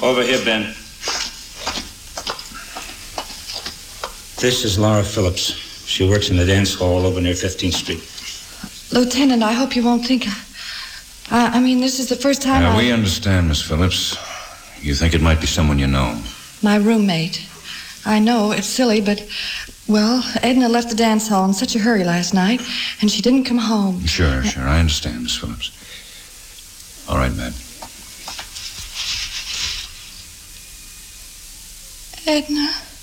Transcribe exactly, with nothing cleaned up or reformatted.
Over here, Ben. This is Laura Phillips. She works in the dance hall over near fifteenth Street. Lieutenant, I hope you won't think... I, I mean, this is the first time uh, I... We understand, Miss Phillips. You think it might be someone you know. My roommate. I know, it's silly, but... Well, Edna left the dance hall in such a hurry last night, and she didn't come home. Sure, sure. I understand, Miss Phillips. All right, Matt. Edna...